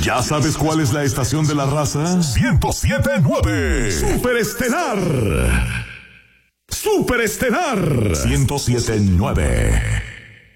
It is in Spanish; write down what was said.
¿Ya sabes cuál es la estación de la raza? 107.9. Superestelar. Superestelar. 107.9.